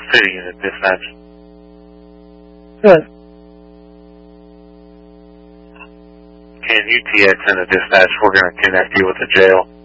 City Unit Dispatch. Good. Can UTX in the dispatch? We're going to connect you with the jail.